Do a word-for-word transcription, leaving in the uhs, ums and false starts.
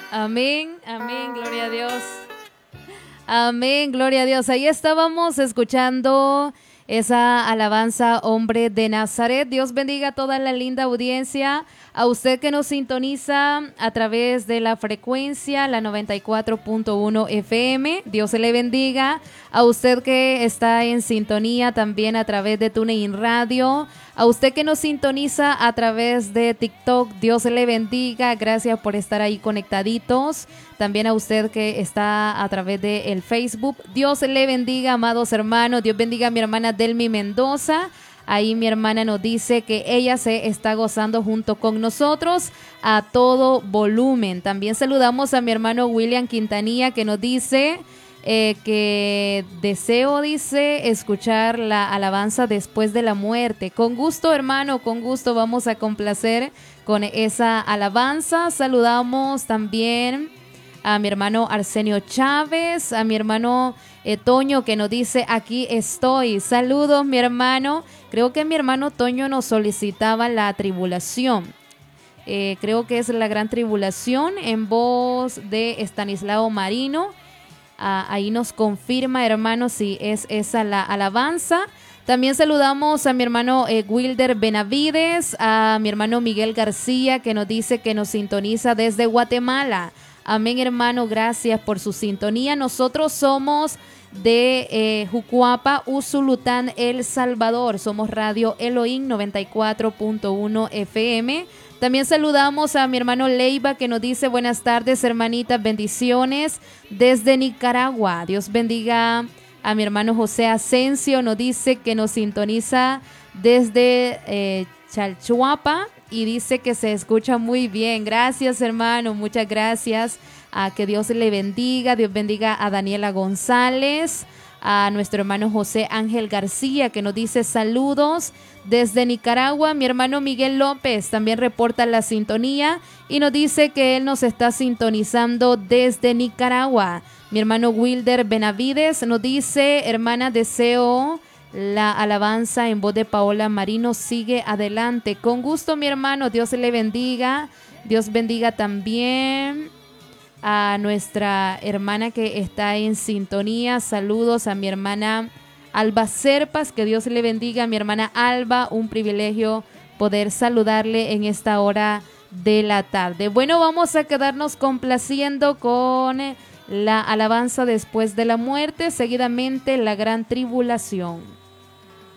Amén, amén, gloria a Dios. Amén, gloria a Dios. Ahí estábamos escuchando esa alabanza, Hombre de Nazaret. Dios bendiga a toda la linda audiencia. A usted que nos sintoniza a través de la frecuencia, la noventa y cuatro punto uno F M. Dios se le bendiga. A usted que está en sintonía también a través de TuneIn Radio. A usted que nos sintoniza a través de TikTok, Dios le bendiga. Gracias por estar ahí conectaditos. También a usted que está a través de el Facebook. Dios le bendiga, amados hermanos. Dios bendiga a mi hermana Delmi Mendoza. Ahí mi hermana nos dice que ella se está gozando junto con nosotros a todo volumen. También saludamos a mi hermano William Quintanilla, que nos dice eh, que deseo, dice, escuchar la alabanza después de la muerte. Con gusto, hermano, con gusto vamos a complacer con esa alabanza. Saludamos también a mi hermano Arsenio Chávez, a mi hermano eh, Toño, que nos dice aquí estoy. Saludos, mi hermano. Creo que mi hermano Toño nos solicitaba la tribulación. Eh, creo que es la gran tribulación en voz de Estanislao Marino. Ah, ahí nos confirma, hermano, si es esa la alabanza. También saludamos a mi hermano eh, Wilder Benavides, a mi hermano Miguel García, que nos dice que nos sintoniza desde Guatemala. Amén, hermano, gracias por su sintonía. Nosotros somos de eh, Jucuapa, Usulután, El Salvador. Somos Radio Elohim noventa y cuatro punto uno F M. También saludamos a mi hermano Leiva, que nos dice buenas tardes, hermanitas, bendiciones desde Nicaragua. Dios bendiga a mi hermano José Asensio, nos dice que nos sintoniza desde eh, Chalchuapa y dice que se escucha muy bien. Gracias, hermano, muchas gracias. A que Dios le bendiga. Dios bendiga a Daniela González, a nuestro hermano José Ángel García, que nos dice saludos desde Nicaragua. Mi hermano Miguel López también reporta la sintonía y nos dice que él nos está sintonizando desde Nicaragua. Mi hermano Wilder Benavides nos dice, hermana, deseo la alabanza en voz de Paola Marino, sigue adelante. Con gusto, mi hermano, Dios le bendiga. Dios bendiga también a nuestra hermana que está en sintonía. Saludos a mi hermana Alba Serpas, que Dios le bendiga. A mi hermana Alba, un privilegio poder saludarle en esta hora de la tarde. Bueno, vamos a quedarnos complaciendo con la alabanza después de la muerte, seguidamente la gran tribulación.